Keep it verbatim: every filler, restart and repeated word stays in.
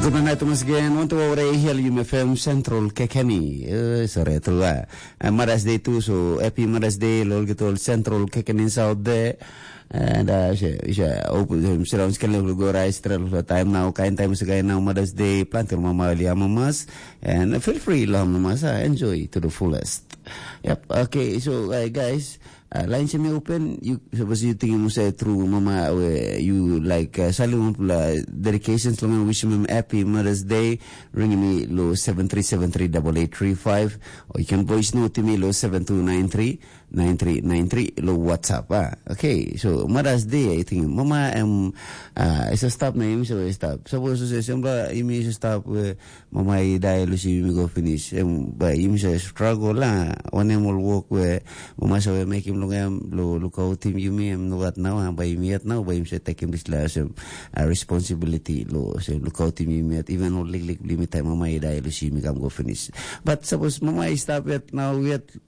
Good night once again. Want to over here U M F M Central Kekeni. Uh, sorry, true. Uh, Mother's Day too, so happy Mother's Day. Lol get all Central Kekeni out there. And uh, siya, siya, open, sila ang sekali go rice trail time now. Kain time sa now Mother's Day. Plan to mamali mamas. And uh, feel free lang mamas. Uh, enjoy to the fullest. Yep. Okay. So uh, guys. Uh, line siya may open, you, suppose you tingin mo sa through mama, uh, you like, uh, sali mo pula, dedications lang, wish mo happy Mother's Day, ring me low seven three seven three eight eight three five, or you can voice note me low seven two nine three nine three nine three, low WhatsApp, ah. Okay, so Mother's Day, I think, mama, um, uh, isa stop na yun, so stop. Suppose sa siyempre, yun isa stop, uh, mama, dahil si yun go finish, um, ba, yun isa struggle lang, one em will walk, where, mama sa make him lungam lo lukaw team yumi am nuwat now ang bay miat now bay sa taking this last um, uh, responsibility lo sa lukaw team yumi at even no lig lig limit time mamay dahil lo si mi kam go finish but suppose mamay stop it now yet